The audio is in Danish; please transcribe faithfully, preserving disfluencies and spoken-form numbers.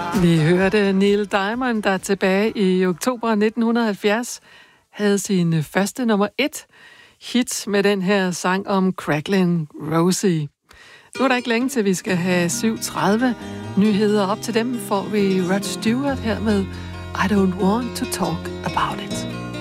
Vi hørte Neil Diamond, der tilbage i oktober nitten halvfjerds havde sin første nummer et hit med den her sang om Cracklin' Rosie. Nu er der ikke længe til, vi skal have syv tredive nyheder. Op til dem får vi Rod Stewart her med I Don't Want to Talk About It.